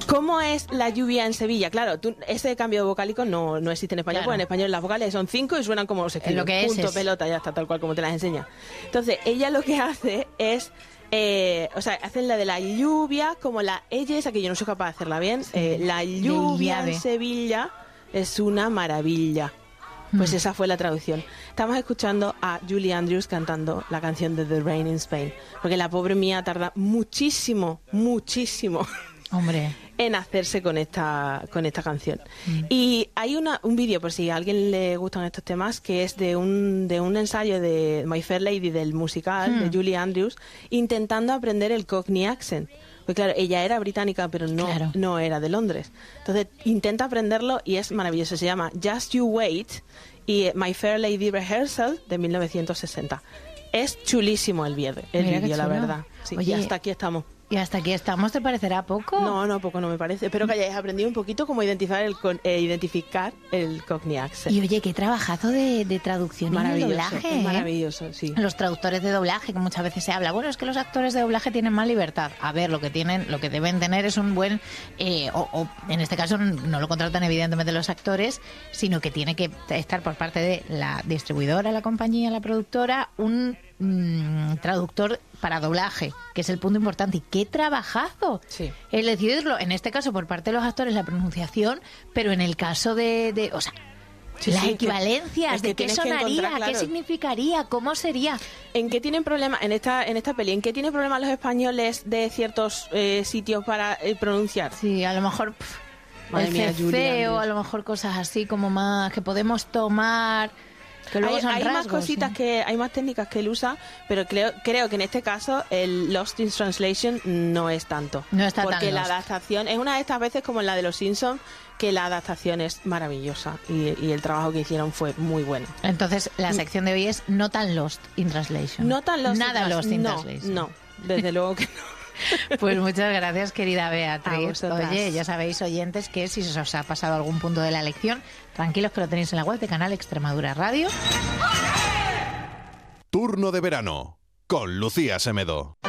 ¿Cómo es la lluvia en Sevilla? Claro, ese cambio vocálico no existe en español, Claro. porque en español las vocales son 5 y suenan como se escribe. Lo que punto, es. pelota, ya está, tal cual como te las enseña. Entonces, ella lo que hace es... hacen la de la lluvia, como la ella esa que yo no soy capaz de hacerla bien. La lluvia en Sevilla es una maravilla. Pues esa fue la traducción. Estamos escuchando a Julie Andrews cantando la canción de The Rain in Spain, porque la pobre mía tarda muchísimo Hombre, en hacerse con esta canción. Y hay un vídeo, por si a alguien le gustan estos temas, que es de un ensayo de My Fair Lady, del musical, de Julie Andrews, intentando aprender el Cockney accent. Porque claro, ella era británica, pero no era de Londres. Entonces intenta aprenderlo y es maravilloso. Se llama Just You Wait y My Fair Lady Rehearsal de 1960. Es chulísimo el vídeo, la verdad. Sí, oye, y hasta aquí estamos. ¿Y hasta aquí estamos? ¿Te parecerá poco? No, poco no me parece. Espero que hayáis aprendido un poquito cómo identificar el Cockney accent. Y oye, qué trabajazo de traducción y de doblaje. Es maravilloso, sí. Los traductores de doblaje, que muchas veces se habla, bueno, es que los actores de doblaje tienen más libertad. A ver, lo que deben tener es un buen, o en este caso no lo contratan evidentemente los actores, sino que tiene que estar por parte de la distribuidora, la compañía, la productora, un traductor para doblaje, que es el punto importante. Y qué trabajazo. Sí. El decidirlo, en este caso por parte de los actores, la pronunciación, pero en el caso de o sea, las equivalencias, de qué sonaría, qué significaría, cómo sería. ¿En qué tienen problema en esta peli? ¿En qué tienen problema los españoles de ciertos sitios para pronunciar? Sí, a lo mejor Madre el mía, CC o a lo mejor cosas así como más que podemos tomar. Que luego son hay rasgos, más cositas hay más técnicas que él usa, pero creo que en este caso el Lost in Translation no es tanto. No está porque tan la lost. adaptación es una de estas veces como en la de los Simpsons, que la adaptación es maravillosa y el trabajo que hicieron fue muy bueno. Entonces la sección de hoy es no tan Lost in Translation. No tan Lost Nada Lost in Translation. No, desde luego que no. Pues muchas gracias, querida Beatriz. A vosotras. Oye, ya sabéis, oyentes, que si se os ha pasado algún punto de la lección, tranquilos que lo tenéis en la web de Canal Extremadura Radio. Turno de verano con Lucía Semedo.